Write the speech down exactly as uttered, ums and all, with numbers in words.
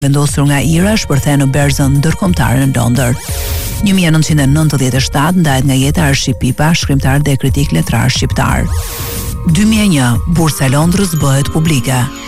vendosur nga Ira shpërthen në berzën ndërkombëtare në Londër. një mijë e nëntëqind e nëntëdhjetë e shtatë ndahet nga jeta Arship Pipa, shkrimtar dhe kritik letrar shqiptar. dy mijë e një, Bursa e Londrës bëhet publike.